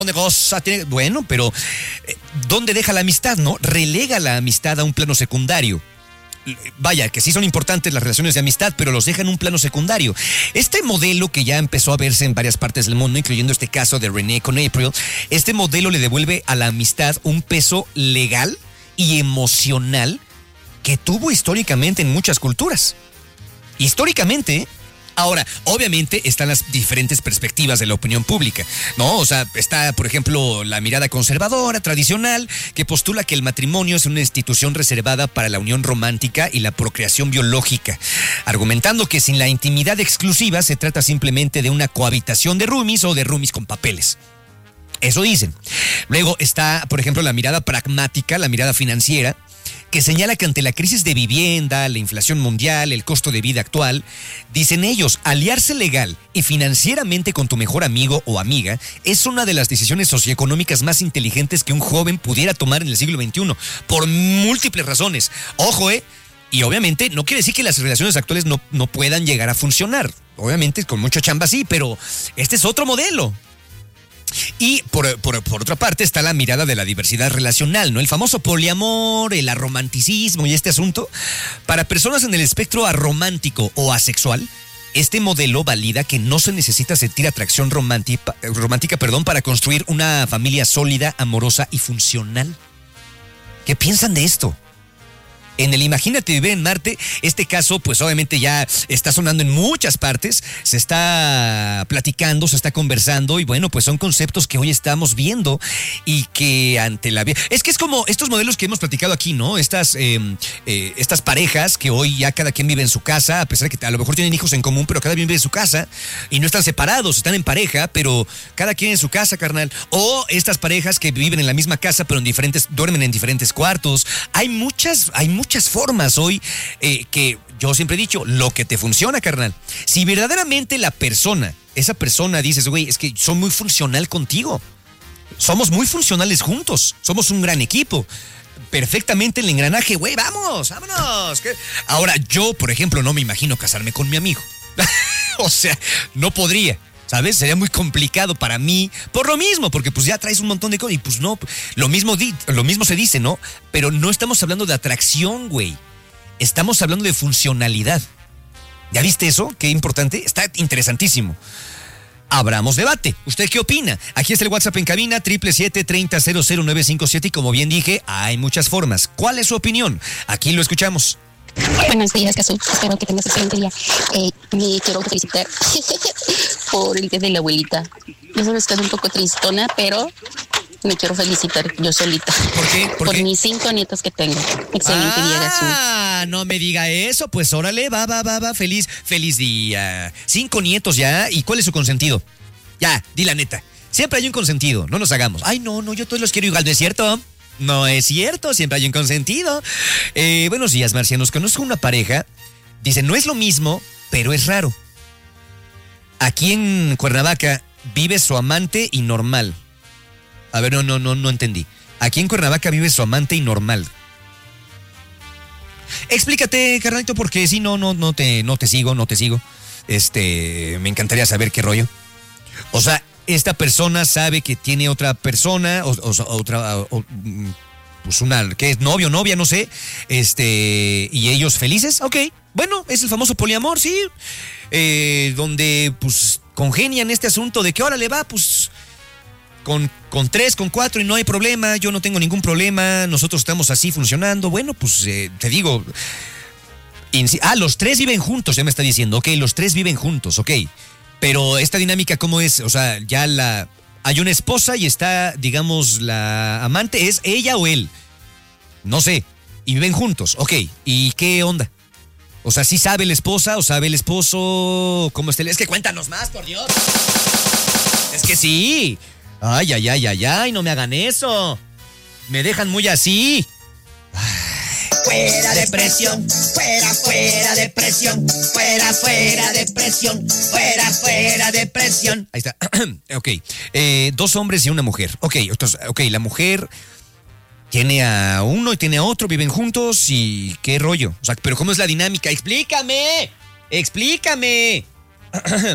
de cosas tiene. Bueno, pero ¿dónde deja la amistad, no? Relega la amistad a un plano secundario. Vaya, que sí son importantes las relaciones de amistad, pero los deja en un plano secundario. Este modelo que ya empezó a verse en varias partes del mundo, incluyendo este caso de René con April, este modelo le devuelve a la amistad un peso legal y emocional que tuvo históricamente en muchas culturas. Históricamente. Ahora, obviamente están las diferentes perspectivas de la opinión pública, ¿no? O sea, está, por ejemplo, la mirada conservadora, tradicional, que postula que el matrimonio es una institución reservada para la unión romántica y la procreación biológica, argumentando que sin la intimidad exclusiva se trata simplemente de una cohabitación de roomies o de roomies con papeles. Eso dicen. Luego está, por ejemplo, la mirada pragmática, la mirada financiera, que señala que ante la crisis de vivienda, la inflación mundial, el costo de vida actual, dicen ellos, aliarse legal y financieramente con tu mejor amigo o amiga es una de las decisiones socioeconómicas más inteligentes que un joven pudiera tomar en el siglo XXI, por múltiples razones. Ojo, y obviamente no quiere decir que las relaciones actuales no puedan llegar a funcionar. Obviamente con mucha chamba sí, pero este es otro modelo. Y por otra parte está la mirada de la diversidad relacional, ¿no? El famoso poliamor, el arromanticismo y este asunto. Para personas en el espectro aromántico o asexual, este modelo valida que no se necesita sentir atracción romántica, para construir una familia sólida, amorosa y funcional. ¿Qué piensan de esto? En el Imagínate Vivir en Marte, este caso pues obviamente ya está sonando en muchas partes, se está platicando, se está conversando y bueno, pues son conceptos que hoy estamos viendo y que ante la... Es que es como estos modelos que hemos platicado aquí, ¿no? Estas parejas que hoy ya cada quien vive en su casa, a pesar de que a lo mejor tienen hijos en común, pero cada quien vive en su casa y no están separados, están en pareja, pero cada quien en su casa, carnal. O estas parejas que viven en la misma casa, pero duermen en diferentes cuartos. Hay muchas formas hoy que yo siempre he dicho, lo que te funciona, carnal. Si verdaderamente esa persona dices, güey, es que soy muy funcional contigo. Somos muy funcionales juntos. Somos un gran equipo. Perfectamente el engranaje, güey, vámonos. Ahora, yo, por ejemplo, no me imagino casarme con mi amigo. O sea, no podría. ¿Sabes? Sería muy complicado para mí, por lo mismo, porque pues ya traes un montón de cosas y pues no, lo mismo se dice, ¿no? Pero no estamos hablando de atracción, güey. Estamos hablando de funcionalidad. ¿Ya viste eso? Qué importante. Está interesantísimo. Abramos debate. ¿Usted qué opina? Aquí está el WhatsApp en cabina, 777-300957 y como bien dije, hay muchas formas. ¿Cuál es su opinión? Aquí lo escuchamos. Buenos días, Jesús. Espero que tengas excelente día. Me quiero felicitar por el día de la abuelita. Yo solo estoy un poco tristona, pero me quiero felicitar yo solita. ¿Por qué? Por mis 5 nietos que tengo. Excelente día, Jesús. No me diga eso. Pues órale, va. Feliz día. 5 nietos ya. ¿Y cuál es su consentido? Ya, di la neta. Siempre hay un consentido. No nos hagamos. Ay, no, yo todos los quiero igual. ¿No es cierto? No es cierto, siempre hay un consentido. Buenos días, marcianos. Conozco una pareja. Dice, no es lo mismo, pero es raro. Aquí en Cuernavaca vive su amante y normal. A ver, no entendí. Aquí en Cuernavaca vive su amante y normal. Explícate, carnalito, porque si no te sigo. Me encantaría saber qué rollo. O sea, esta persona sabe que tiene otra persona, pues que es novio, novia, no sé, y ellos felices, ok, bueno, es el famoso poliamor, sí, donde pues congenian este asunto de que órale va, pues con 3, con 4 y no hay problema, yo no tengo ningún problema, nosotros estamos así funcionando, bueno, pues te digo, los 3 viven juntos, ya me está diciendo, ok, los 3 viven juntos, ok. Pero esta dinámica, ¿cómo es? O sea, hay una esposa y está, digamos, la amante, ¿es ella o él? No sé. Y viven juntos, ok. ¿Y qué onda? O sea, ¿sí sabe la esposa o sabe el esposo? ¿Cómo está? Es que cuéntanos más, por Dios. Es que sí. Ay, no me hagan eso. Me dejan muy así. Fuera depresión, fuera depresión, fuera depresión, fuera depresión. Ahí está. Ok. 2 hombres y una mujer. Ok, entonces, la mujer tiene a uno y tiene a otro, viven juntos y qué rollo. O sea, pero ¿cómo es la dinámica? Explícame.